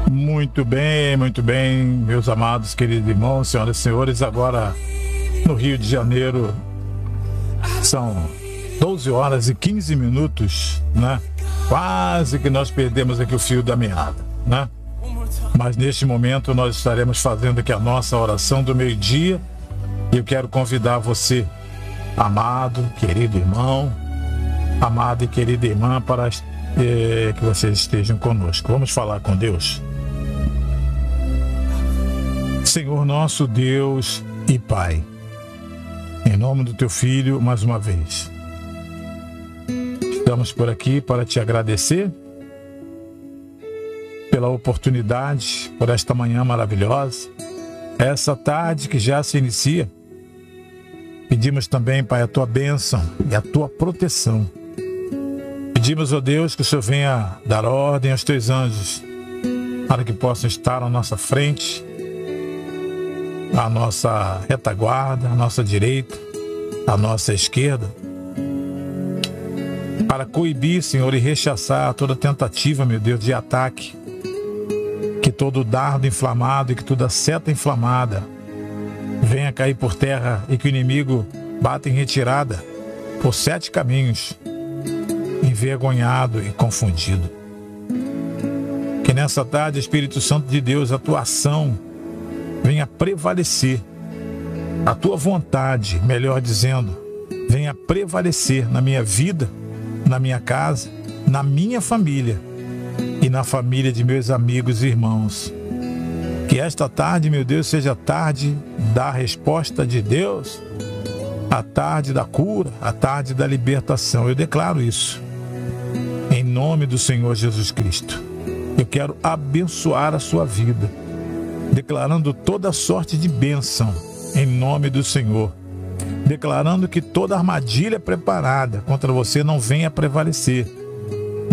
Muito bem, meus amados, queridos irmãos, senhoras e senhores. Agora, no Rio de Janeiro, são 12 horas e 15 minutos, né? Quase que nós perdemos aqui o fio da meada, né? Mas neste momento nós estaremos fazendo aqui a nossa oração do meio-dia. E eu quero convidar você, amado, querido irmão, amada e querida irmã, para que vocês estejam conosco. Vamos falar com Deus. Senhor nosso Deus e Pai, em nome do Teu Filho, mais uma vez, estamos por aqui para Te agradecer pela oportunidade, por esta manhã maravilhosa, essa tarde que já se inicia. Pedimos também, Pai, a Tua bênção e a Tua proteção. Pedimos, ó Deus, que o Senhor venha dar ordem aos Teus anjos para que possam estar à nossa frente, à nossa retaguarda, à nossa direita, à nossa esquerda, para coibir, Senhor, e rechaçar toda tentativa, meu Deus, de ataque, que todo dardo inflamado e que toda seta inflamada venha cair por terra e que o inimigo bata em retirada por 7 caminhos, envergonhado e confundido. Que nessa tarde, Espírito Santo de Deus, a Tua ação venha prevalecer, a Tua vontade, melhor dizendo, venha prevalecer na minha vida, na minha casa, na minha família e na família de meus amigos e irmãos. Que esta tarde, meu Deus, seja a tarde da resposta de Deus, a tarde da cura, a tarde da libertação. Eu declaro isso em nome do Senhor Jesus Cristo. Eu quero abençoar a sua vida, declarando toda sorte de bênção em nome do Senhor, declarando que toda armadilha preparada contra você não venha prevalecer,